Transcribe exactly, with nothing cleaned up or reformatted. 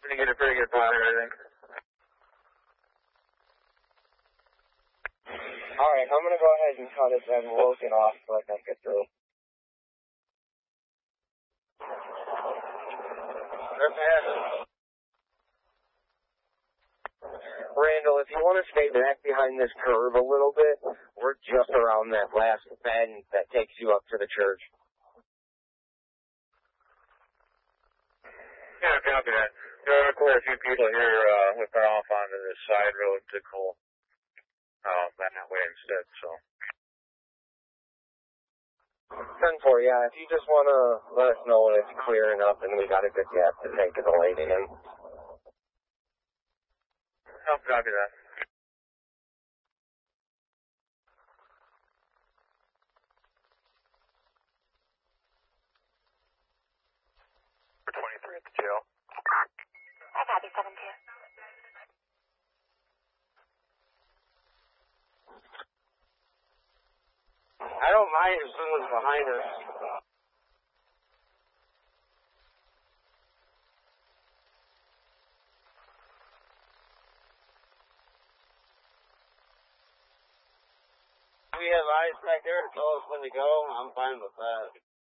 Gonna get a pretty good plotter, I think. Alright, I'm gonna go ahead and cut it and we'll get off so I can get through. They're passing. Randall, if you want to stay back behind this curve a little bit, we're just around that last bend that takes you up to the church. Yeah, copy that. There are quite a few people here uh, whipping off onto this side road to go uh, that way instead, so. ten four, yeah, if you just want to let us know when it's clearing up and we got a good gap to take the lady in. I'll copy that. For twenty-three at the jail. I copy seven two. I don't mind if someone's behind us. We have eyes back there to tell us when to go. I'm fine with that.